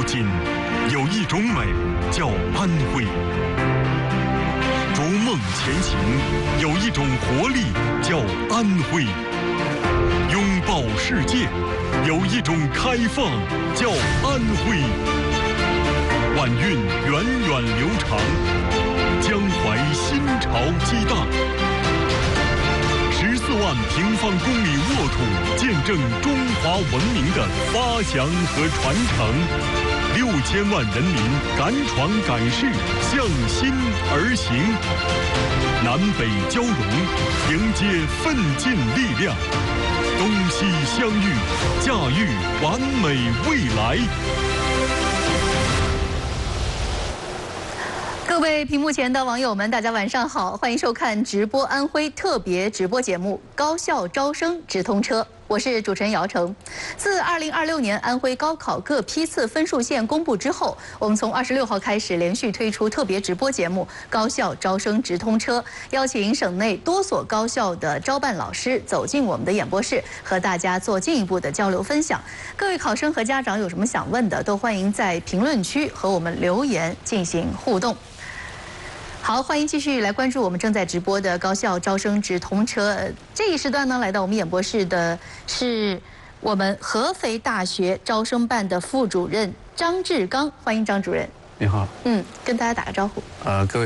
近，有一种美叫安徽；逐梦前行，有一种活力叫安徽；拥抱世界，有一种开放叫安徽。晚运源远流长，江淮新潮激荡。14万平方公里沃土，见证中华文明的发祥和传承。6000万人民敢闯敢试，向心而行。南北交融，迎接奋进力量。东西相遇，驾驭完美未来。 各位屏幕前的网友们，大家晚上好，欢迎收看直播安徽特别直播节目《高校招生直通车》，我是主持人姚晨。自2026年安徽高考各批次分数线公布之后，我们从26号开始连续推出特别直播节目《高校招生直通车》，邀请省内多所高校的招办老师走进我们的演播室，和大家做进一步的交流分享。各位考生和家长有什么想问的，都欢迎在评论区和我们留言进行互动。好，欢迎继续来关注我们正在直播的高校招生直通车。这一时段呢，来到我们演播室的是我们合肥大学招生办的副主任张志刚，欢迎张主任。 你好。 跟大家打个招呼。 各位。